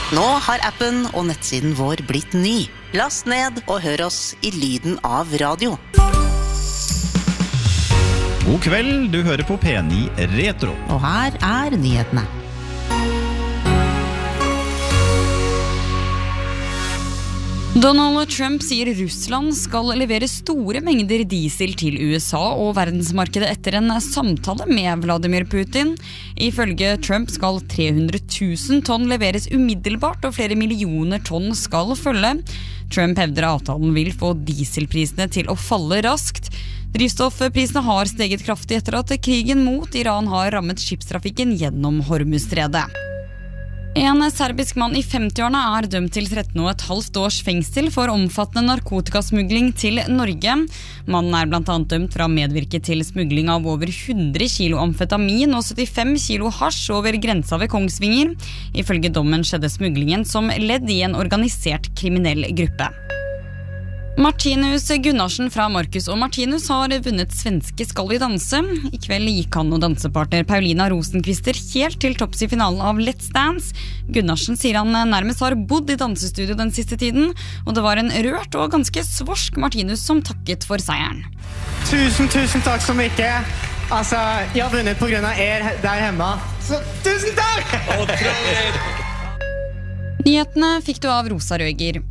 Nå har appen og nettsiden vår blitt ny. Last ned og hør oss i lyden av radio. God kveld, du hører på P9 Retro. Og her nyhetene. Donald Trump sier Russland skal levere store mengder diesel til USA og verdensmarkedet etter en samtale med Vladimir Putin. Ifølge Trump skal 300 000 tonn leveres umiddelbart, og flere millioner tonn skal følge. Trump hevder avtalen vil få dieselprisene til å falle raskt. Drivstoffprisene har steget kraftig etter at krigen mot Iran har rammet skipstrafikken gjennom Hormuzstredet. En serbisk mann i 50-årene er dømt til 13,5 års fengsel for omfattende narkotikasmugling til Norge. Mannen er blant annet dømt for å medvirke til smugling av over 100 kilo amfetamin og 75 kilo hasj over grensa ved Kongsvinger. Ifølge dommen skjedde smuglingen som ledd i en organisert kriminell gruppe. Martinus Gunnarsen fra Marcus og Martinus har vunnet svenske Skal vi danse. I kveld gikk han og dansepartner Paulina Rosenkvister helt til topps i finalen av Let's Dance. Gunnarsen sier han nærmest har bodd i dansestudio den siste tiden, og det var en rørt og ganske svorsk Martinus som takket for seieren. Tusen takk så mye. Altså, jeg har vunnet på grunn av der hjemme. Så tusen takk! Nyhetene fikk du av Rosa Røger.